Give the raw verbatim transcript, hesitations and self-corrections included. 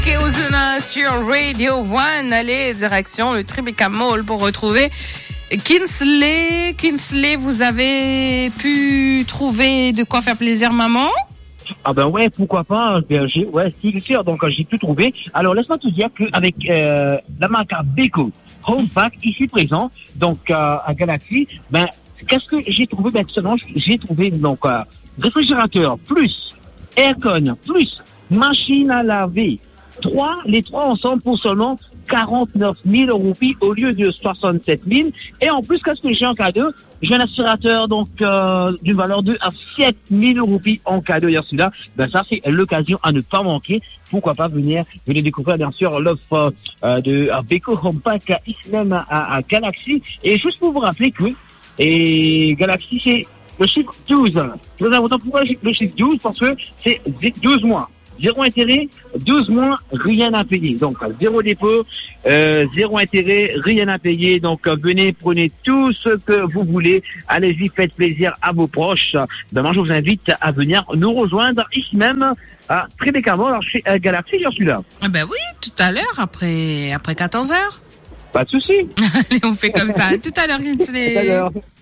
Ozuna sur Radio One. Allez, direction le Tribeca Mall pour retrouver Kinsley. Kinsley, vous avez pu trouver de quoi faire plaisir, maman? Ah ben ouais, pourquoi pas, j'ai, ouais, c'est sûr, donc j'ai tout trouvé. Alors laisse-moi te dire qu'avec euh, la marque Beko Home Pack ici présent, donc euh, à Galaxy, ben qu'est-ce que j'ai trouvé? Ben seulement j'ai trouvé donc euh, réfrigérateur plus aircon plus machine à laver, trois, les trois ensemble pour seulement quarante-neuf mille roupies au lieu de soixante-sept mille. Et en plus, qu'est-ce que j'ai en cadeau? J'ai un aspirateur donc euh, d'une valeur de sept mille roupies en cadeau. D'ailleurs, celui-là, ben ça c'est l'occasion à ne pas manquer. Pourquoi pas venir, venir découvrir bien sûr l'offre euh, de euh, Beko Home Pack ici même à, à Galaxy. Et juste pour vous rappeler que et Galaxy c'est le chiffre douze. Très important. Pourquoi le chiffre douze? Parce que c'est douze mois. Zéro intérêt, douze mois, rien à payer. Donc, zéro dépôt, euh, zéro intérêt, rien à payer. Donc, venez, prenez tout ce que vous voulez. Allez-y, faites plaisir à vos proches. Demain, je vous invite à venir nous rejoindre ici même à Tribeca Mall, chez euh, Galaxy, j'en suis là. Ben oui, tout à l'heure, après, après quatorze heures. Pas de souci. Allez, on fait comme ça. Tout à l'heure, Kinsley. Tout à l'heure.